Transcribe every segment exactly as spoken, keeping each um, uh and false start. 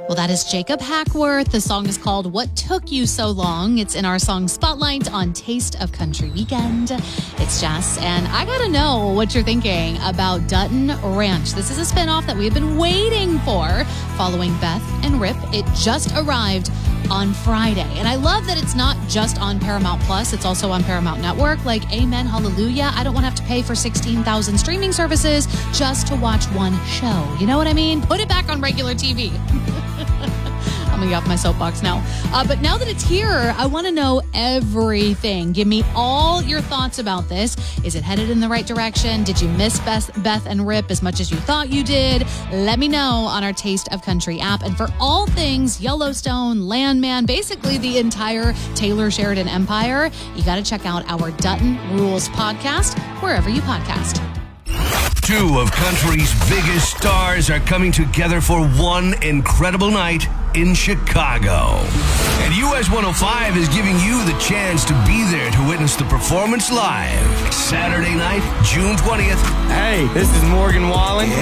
Well, that is Jacob Hackworth. The song is called What Took You So Long. It's in our song Spotlight on Taste of Country Weekend. It's Jess, and I gotta know what you're thinking about Dutton Ranch. This is a spinoff that we've been waiting for, following Beth and Rip. It just arrived on Friday. And I love that it's not just on Paramount Plus, it's also on Paramount Network. Like, amen, hallelujah. I don't want to have to pay for sixteen thousand streaming services just to watch one show. You know what I mean? Put it back on regular T V. I'm going to get off my soapbox now. Uh, but now that it's here, I want to know everything. Give me all your thoughts about this. Is it headed in the right direction? Did you miss Beth, Beth and Rip as much as you thought you did? Let me know on our Taste of Country app. And for all things Yellowstone, Landman, basically the entire Taylor Sheridan empire, you got to check out our Dutton Rules podcast, wherever you podcast. Two of country's biggest stars are coming together for one incredible night in Chicago. And U S one oh five is giving you the chance to be there to witness the performance live. Saturday night, June twentieth. Hey, this is Morgan Wallen.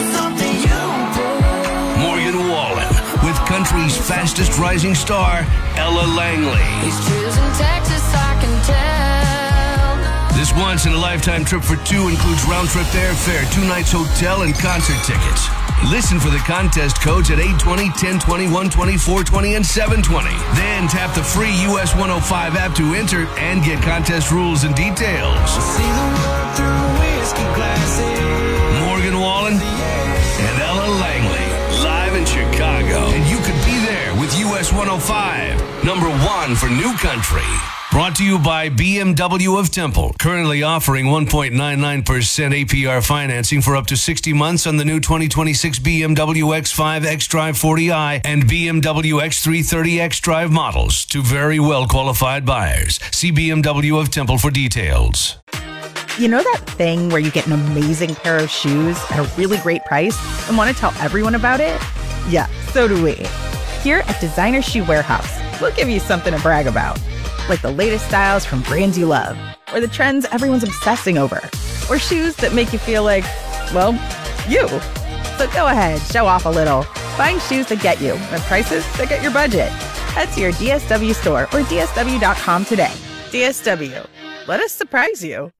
Morgan Wallen with country's fastest rising star, Ella Langley. He's choosing Texas, I can tell. This once-in-a-lifetime trip for two includes round-trip airfare, two nights hotel, and concert tickets. Listen for the contest codes at eight twenty, ten twenty, one twenty, four twenty, and seven twenty. Then tap the free U S one oh five app to enter and get contest rules and details. See the world through whiskey glasses. Morgan Wallen and Ella Langley, live in Chicago. And you could be there with U S one oh five, number one for new country. Brought to you by B M W of Temple, currently offering one point nine nine percent A P R financing for up to sixty months on the new twenty twenty-six B M W X five X-Drive forty i and B M W X three thirty X-Drive models to very well qualified buyers. See B M W of Temple for details. You know that thing where you get an amazing pair of shoes at a really great price and want to tell everyone about it? Yeah, so do we. Here at Designer Shoe Warehouse, we'll give you something to brag about. Like the latest styles from brands you love, or the trends everyone's obsessing over, or shoes that make you feel like, well, you. So go ahead, show off a little. Find shoes that get you at prices that get your budget. Head to your D S W store or D S W dot com today. D S W, let us surprise you.